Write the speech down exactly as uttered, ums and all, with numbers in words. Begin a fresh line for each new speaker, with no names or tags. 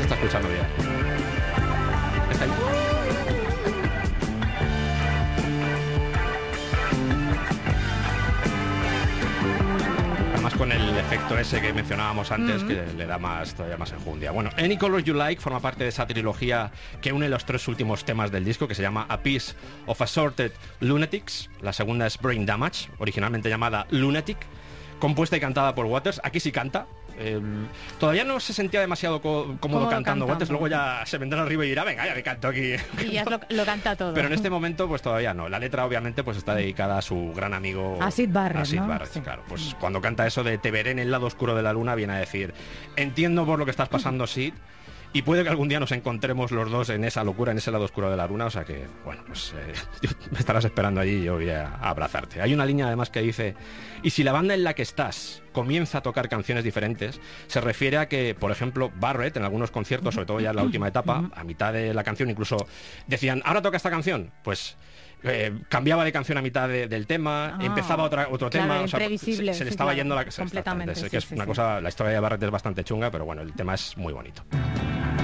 está escuchando bien. Está ahí. Además con el efecto ese que mencionábamos antes, mm-hmm. que le da más todavía más enjundia. Bueno, Any Color You Like forma parte de esa trilogía que une los tres últimos temas del disco, que se llama A Piece of Assorted Lunatics. La segunda es Brain Damage, originalmente llamada Lunatic, compuesta y cantada por Waters. Aquí sí canta. Eh, todavía no se sentía demasiado co- cómodo cantando Waters, luego ya se vendrá arriba y dirá, venga, ya que canto aquí.
Y ya lo, lo canta todo.
Pero en este momento pues todavía no. La letra obviamente pues está dedicada a su gran amigo
a Syd Barrett,
a Syd
¿no?
Barrett,
Sí.
claro. Pues cuando canta eso de te veré en el lado oscuro de la luna, viene a decir, entiendo por lo que estás pasando, Syd, y puede que algún día nos encontremos los dos en esa locura, en ese lado oscuro de la luna, o sea que, bueno, pues eh, me estarás esperando allí y yo voy a, a abrazarte. Hay una línea además que dice, y si la banda en la que estás comienza a tocar canciones diferentes, se refiere a que, por ejemplo, Barrett en algunos conciertos, sobre todo ya en la última etapa, a mitad de la canción incluso decían, ahora toca esta canción, pues... Eh, cambiaba de canción a mitad de, del tema, ah, empezaba otra, otro
claro,
tema, o sea, se, se le
sí,
estaba
claro,
yendo la
completamente,
es
sí,
que es
sí,
una
sí.
cosa, la historia de Barrett es bastante chunga, pero bueno, el tema es muy bonito.